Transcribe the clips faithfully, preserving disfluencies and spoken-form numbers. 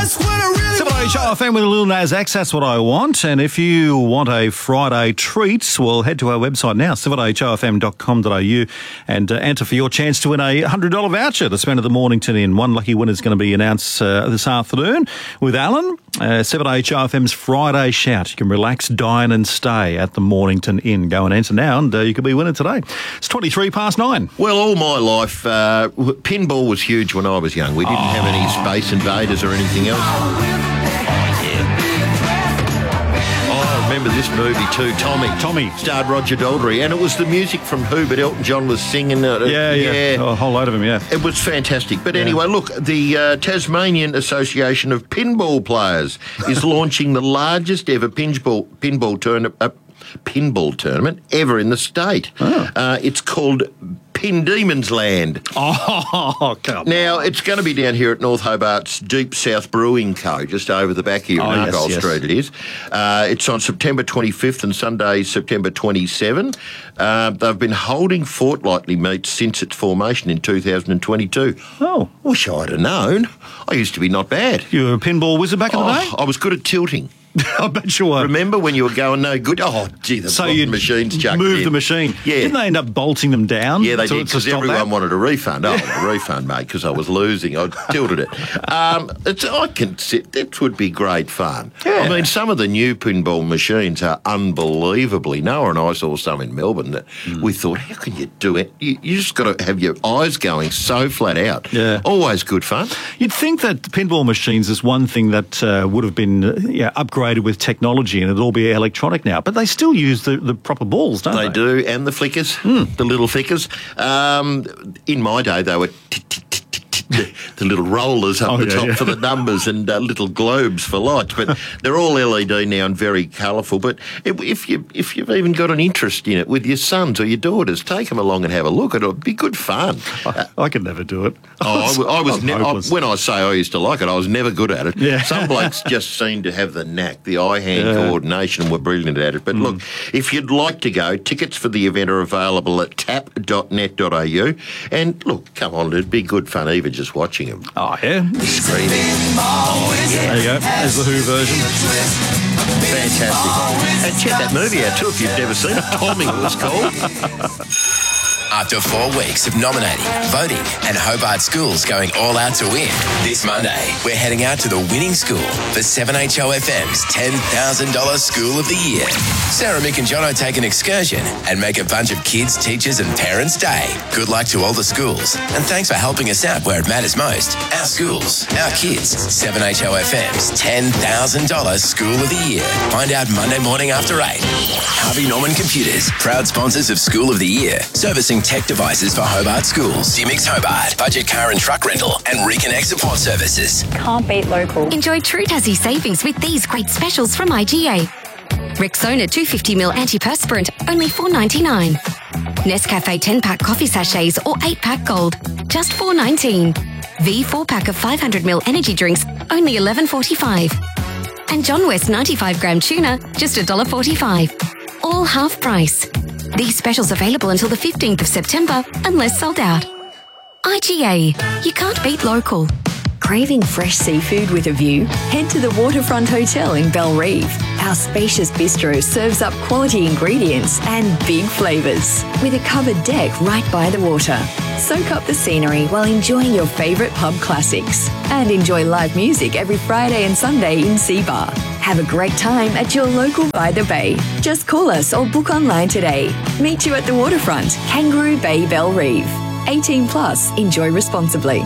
seven H O F M with a Lil Nas X, that's what I want. And if you want a Friday treat, well, head to our website now, seven H O F M dot com dot a u, and uh, enter for your chance to win a one hundred dollars voucher to spend at the Mornington Inn. One lucky winner is going to be announced uh, this afternoon with Alan. Uh, seven H O F M's Friday Shout. You can relax, dine and stay at the Mornington Inn. Go and enter now and uh, you could be a winner today. It's twenty-three past nine. Well, all my life, uh, pinball was huge when I was young. We didn't oh. have any Space Invaders or anything else. I remember this movie too, Tommy. Tommy. Starred Roger Daltrey, and it was the music from who, but Elton John was singing it. Yeah, yeah, yeah. Oh, a whole load of them, yeah. It was fantastic. But yeah. anyway, look, the uh, Tasmanian Association of Pinball Players is launching the largest ever pinball, pinball tournament. Uh, pinball tournament ever in the state. Oh. Uh, it's called Pin Demons Land. Oh, come Now, on. it's going to be down here at North Hobart's Deep South Brewing Co., just over the back here oh, in yes, Argyle yes. Street it is. Uh, it's on September twenty-fifth and Sunday, September twenty-seventh. Uh, they've been holding fortnightly meets since its formation in two thousand twenty-two. Oh. Wish I'd have known. I used to be not bad. You were a pinball wizard back in oh, the day? I was good at tilting. I bet you were. Remember when you were going no good? Oh, gee, the so you machines chucked move in. the machine. Yeah. Didn't they end up bolting them down? Yeah, they to, did, because everyone that? wanted a refund. Oh, a refund, mate, because I was losing. I tilted it. Um, it's, I can sit. That would be great fun. Yeah. I mean, some of the new pinball machines are unbelievably. Noah and I saw some in Melbourne that mm. we thought, how can you do it? You, you just got to have your eyes going so flat out. Yeah. Always good fun. You'd think that pinball machines is one thing that uh, would have been uh, yeah, upgraded with technology and it'll all be electronic now, but they still use the, the proper balls, don't they? They do, and the flickers, mm. the little flickers. Um, in my day, they were tick, tick, tick, tick, tick, the, the little rollers up oh, the yeah, top yeah. for the numbers and uh, little globes for lights, but they're all L E D now and very colourful. But if you if you've even got an interest in it with your sons or your daughters, take them along and have a look. It'll be good fun. I, I could never do it. Oh, I, I was ne- I, when I say I used to like it, I was never good at it. Yeah. Some blokes just seem to have the knack, the eye-hand yeah. coordination, and were brilliant at it. But mm. look, if you'd like to go, tickets for the event are available at tap dot net dot a u. And look, come on, it'd be good fun even just watching them. Oh, yeah. Screaming. Oh, yeah. There you go. There's the Who version. Fantastic. And check that movie out too if you've never seen it. Tommy it was called. After four weeks of nominating, voting, and Hobart schools going all out to win, this Monday we're heading out to the winning school for seven H O F M's ten thousand dollars School of the Year. Sarah, Mick and Jono take an excursion and make a bunch of kids, teachers and parents' day. Good luck to all the schools, and thanks for helping us out where it matters most. Our schools, our kids. seven H O F M's ten thousand dollars School of the Year. Find out Monday morning after eight. Harvey Norman Computers, proud sponsors of School of the Year, servicing tech devices for Hobart schools. D-Mix Hobart, budget car and truck rental, and Reconnect support services. Can't beat local. Enjoy true Tassie savings with these great specials from I G A. Rexona two hundred fifty milliliter antiperspirant, only four ninety-nine. Nescafe ten pack coffee sachets or eight pack gold, just four nineteen. V four pack of five hundred milliliter energy drinks, only eleven forty-five. And John West ninety-five gram tuna, just one dollar forty-five. All half price. These specials available until the fifteenth of September, unless sold out. I G A. You can't beat local. Craving fresh seafood with a view? Head to the Waterfront Hotel in Bellerive. Our spacious bistro serves up quality ingredients and big flavours with a covered deck right by the water. Soak up the scenery while enjoying your favourite pub classics and enjoy live music every Friday and Sunday in Sea Bar. Have a great time at your local By the Bay. Just call us or book online today. Meet you at the Waterfront, Kangaroo Bay, Bellerive. eighteen plus, enjoy responsibly.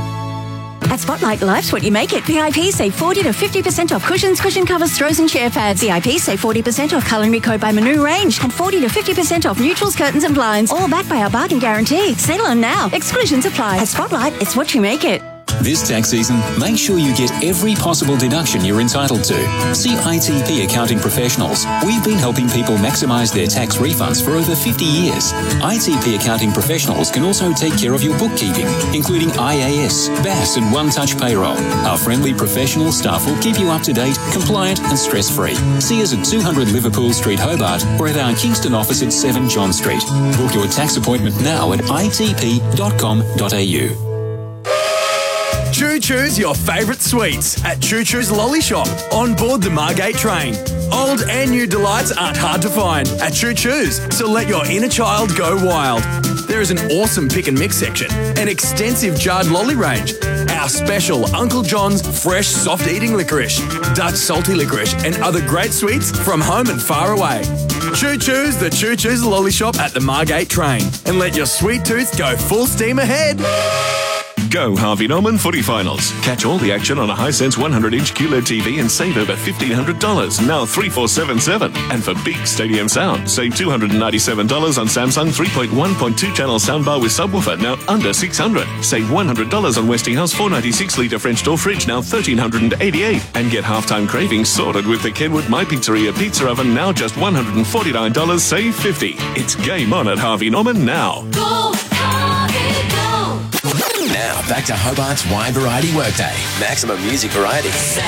At Spotlight, life's what you make it. V I P save forty to fifty percent off cushions, cushion covers, throws and chair pads. V I P save forty percent off Culinary Co by Manu range and forty to fifty percent off neutrals, curtains and blinds. All backed by our bargain guarantee. Settle on now. Exclusions apply. At Spotlight, it's what you make it. This tax season, make sure you get every possible deduction you're entitled to. See I T P Accounting Professionals. We've been helping people maximise their tax refunds for over fifty years. I T P Accounting Professionals can also take care of your bookkeeping, including I A S, B A S and One Touch Payroll. Our friendly professional staff will keep you up to date, compliant and stress-free. See us at two hundred Liverpool Street, Hobart, or at our Kingston office at seven John Street. Book your tax appointment now at I T P dot com dot a u. Choose Choo Choo's your favourite sweets at Choo Choo's Lolly Shop on board the Margate train. Old and new delights aren't hard to find at Choo Choo's, so let your inner child go wild. There is an awesome pick and mix section, an extensive jarred lolly range, our special Uncle John's fresh soft eating licorice, Dutch salty licorice, and other great sweets from home and far away. Choo Choo's, the Choo Choo's Lolly Shop at the Margate train, and let your sweet tooth go full steam ahead. Go Harvey Norman Footy Finals. Catch all the action on a Hisense one hundred inch Q L E D T V and save over fifteen hundred dollars, now three four seven seven. And for big stadium sound, save two hundred ninety-seven dollars on Samsung three point one point two channel soundbar with subwoofer, now under six hundred dollars. Save one hundred dollars on Westinghouse four ninety-six litre French door fridge, now one thousand three hundred eighty-eight dollars. And get halftime cravings sorted with the Kenwood My Pizzeria pizza oven, now just one hundred forty-nine dollars, save fifty dollars. It's game on at Harvey Norman now. Go, Harvey, go! Now, back to Hobart's Wide Variety Workday. Maximum music variety.